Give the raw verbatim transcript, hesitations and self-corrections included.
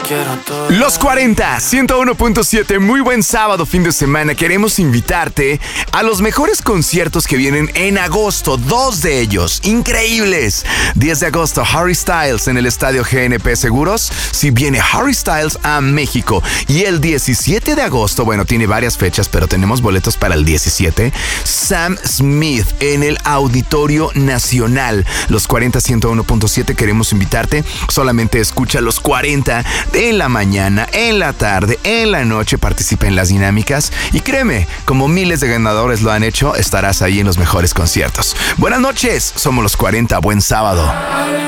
Los cuarenta, ciento uno punto siete, muy buen sábado, fin de semana. Queremos invitarte a los mejores conciertos que vienen en agosto, dos de ellos, increíbles. diez de agosto, Harry Styles en el Estadio G N P Seguros. Si viene Harry Styles a México. Y el diecisiete de agosto, bueno, tiene varias fechas, pero tenemos boletos para el diecisiete. Sam Smith en el Auditorio Nacional. Los cuarenta, ciento uno punto siete, queremos invitarte. Solamente escucha los cuarenta en la mañana, en la tarde, en la noche. Participa en las dinámicas y créeme, como miles de ganadores lo han hecho, estarás ahí en los mejores conciertos. Buenas noches, somos los cuarenta, buen sábado.